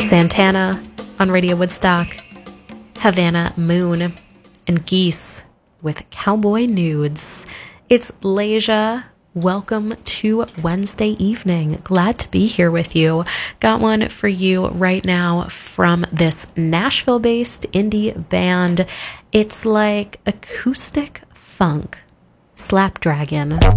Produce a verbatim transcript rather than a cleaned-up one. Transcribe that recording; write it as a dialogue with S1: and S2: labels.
S1: Santana on Radio Woodstock, Havana Moon, and Geese with Cowboy Nudes. It's Leisha. Welcome to Wednesday evening. Glad to be here with you. Got one for you right now from this Nashville-based indie band. It's like acoustic funk. Slapdragon.